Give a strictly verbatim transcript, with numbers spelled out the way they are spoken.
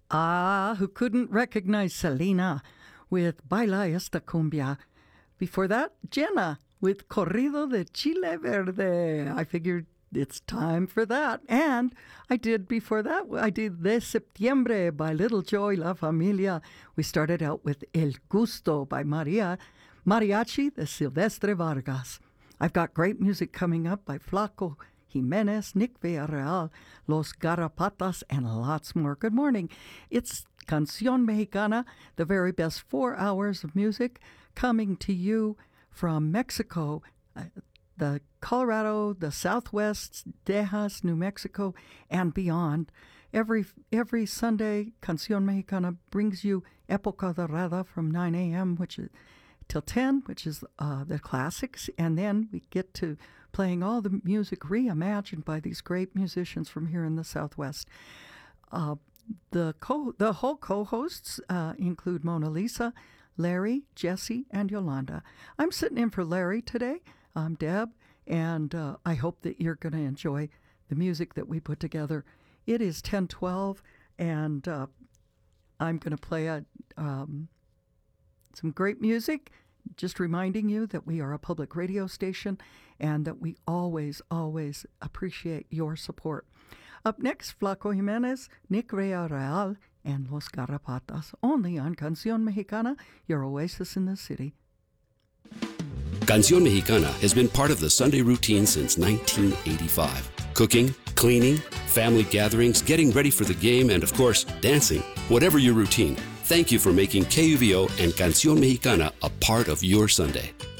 Ah, who couldn't recognize Selena with Baila Esta Cumbia? Before that, Jenna with Corrido de Chile Verde. I figured it's time for that. And I did before that, I did De Septiembre by Little Joy La Familia. We started out with El Gusto by Maria Mariachi de Silvestre Vargas. I've got great music coming up by Flaco Jimenez, Nick Villarreal, Los Garrapatas, and lots more. Good morning. It's Canción Mexicana, the very best four hours of music coming to you from Mexico, uh, the Colorado, the Southwest, Tejas, New Mexico, and beyond. Every every Sunday, Canción Mexicana brings you Época Dorada from nine a.m., which is till ten, which is uh, the classics, and then we get to playing all the music reimagined by these great musicians from here in the Southwest. Uh, the co- the whole co-hosts uh, include Mona Lisa, Larry, Jesse, and Yolanda. I'm sitting in for Larry today. I'm Deb, and uh, I hope that you're going to enjoy the music that we put together. It is ten twelve, and uh, I'm going to play a, um, some great music, just reminding you that we are a public radio station and that we always, always appreciate your support. Up next, Flaco Jimenez, Nick Villarreal, and Los Garrapatas, only on Canción Mexicana, your oasis in the city. Canción Mexicana has been part of the Sunday routine since nineteen eighty-five. Cooking, cleaning, family gatherings, getting ready for the game, and of course, dancing. Whatever your routine, thank you for making K U V O and Canción Mexicana a part of your Sunday.